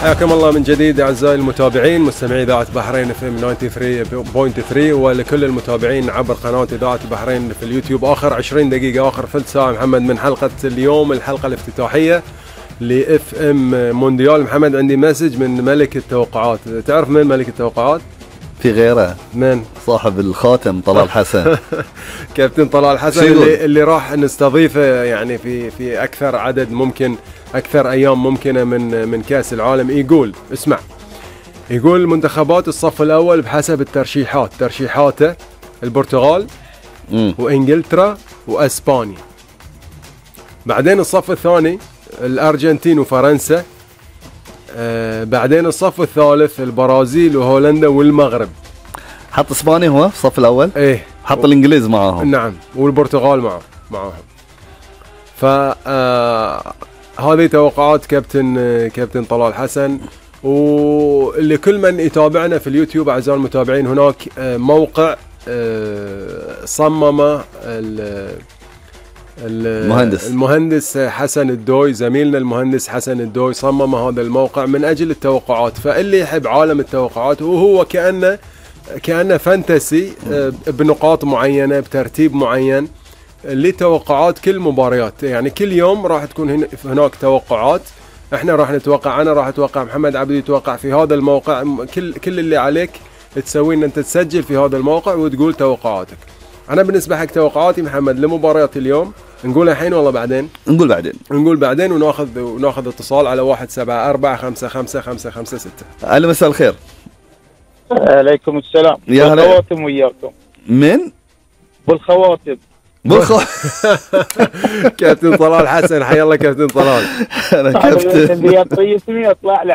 حياكم الله من جديد اعزائي المتابعين مستمعي اذاعه بحرين اف ام 93.3 ولكل المتابعين عبر قناه اذاعه بحرين في اليوتيوب. اخر 20 دقيقه، اخر ثلث ساعه محمد من حلقه اليوم، الحلقه الافتتاحيه لاف ام مونديال. محمد عندي مسج من ملك التوقعات. تعرف من ملك التوقعات؟ في غيره؟ من صاحب الخاتم طلال حسن. كابتن طلال حسن اللي راح نستضيفه يعني في اكثر عدد ممكن، اكثر ايام ممكنه من كاس العالم. يقول اسمع، يقول منتخبات الصف الاول بحسب الترشيحات، ترشيحاته البرتغال وانجلترا واسبانيا. بعدين الصف الثاني الارجنتين وفرنسا. بعدين الصف الثالث البرازيل وهولندا والمغرب. حط اسبانيا هو في الصف الاول؟ ايه، حط الانجليز معاهم. نعم، والبرتغال معاهم. ف هذه توقعات كابتن طلال حسن. ولكل من يتابعنا في اليوتيوب اعزائي المتابعين، هناك موقع صمم المهندس حسن الدوي، زميلنا المهندس حسن الدوي صمم هذا الموقع من اجل التوقعات. فاللي يحب عالم التوقعات، وهو كأنه فانتسي بنقاط معينه بترتيب معين لتوقعات كل مباريات. يعني كل يوم راح تكون هناك توقعات، احنا راح نتوقع، انا راح اتوقع، محمد عبد يتوقع في هذا الموقع. كل اللي عليك تسوي ان انت تسجل في هذا الموقع وتقول توقعاتك. انا بالنسبه حق توقعاتي محمد لمباريات اليوم، نقولها الحين ولا بعدين؟ نقول بعدين وناخذ اتصال على 174555556. اهلا، مساء الخير. عليكم السلام. يا هلا. بالخواتم وياكم. من؟ بالخواتم. كابتن طلال حسن، حيا الله كابتن طلال. انا كابتن. اللي يعطي اسمي يطلع